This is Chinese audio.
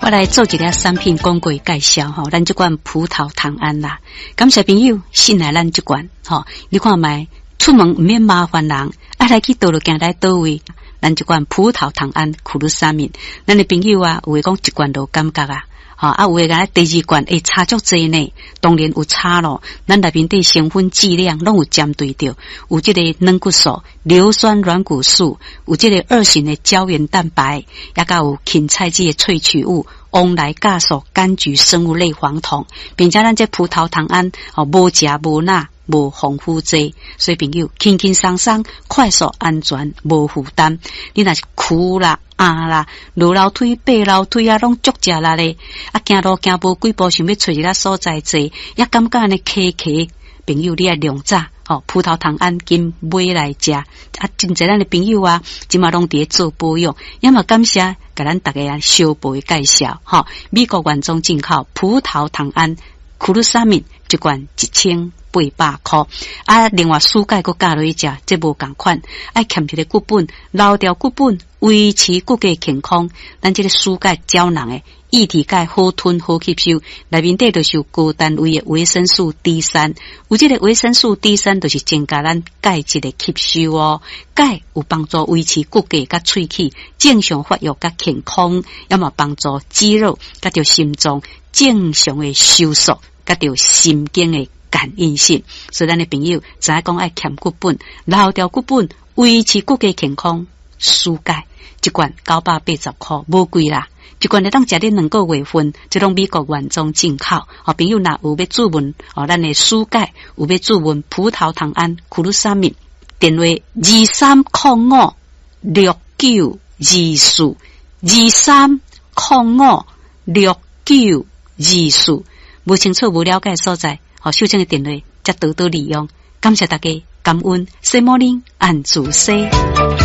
我来做一个产品广告介绍吼，咱这款葡萄糖胺啦，感谢朋友信赖咱这款吼，你看卖出门唔免麻烦人，来去倒落行来倒位，咱这款葡萄糖胺库鲁沙敏，咱的朋友啊，有诶讲一罐都感觉啊。有诶个第二罐会差足济呢，当然有差咯。咱内面对成分剂量拢有针对着，有这个软骨素、硫酸软骨素，有这个二型的胶原蛋白，也甲有芹菜汁的萃取物、翁来酵素、柑橘生物类黄酮，并且咱这葡萄糖胺无食无钠。无防腐剂，所以朋友轻轻松松、快速、安全、无负担。你若是苦啦、啦、落楼梯、爬楼梯啊，拢足食力咧。行路行无几步，想要找一个所在坐，也感觉安尼咳咳。朋友，你爱量早葡萄糖胺紧买来食。真侪咱的朋友啊，即马拢伫做保养，也嘛感谢甲咱大家小报介绍美国原装进口葡萄糖胺库鲁沙敏一罐1800块另外蔬菜佫加落去食，这无共款，爱欠一个骨本，留掉骨本，维持骨骼健康。咱这个蔬菜胶囊诶，液体钙好吞好吸收，内面底就是有高单位的维生素 D3， 有这个维生素 D3 就是增加咱钙质的吸收钙有帮助维持骨骼甲喙齿正常发育甲健康，也嘛帮助肌肉甲着心脏正常的收缩，甲着神经的感应性。所以咱的朋友知影讲爱欠骨本，留掉骨本，维持骨骼健康。蔬菜一罐980块，无贵啦。一罐你当食恁2个月份，这种美国原装进口。朋友若有要注文咱的蔬菜有要注文葡萄糖胺库鲁沙敏，电话23056924 23056924，无清楚无了解所在，收证的电话则多多利用。感谢大家，感恩西摩林安主西。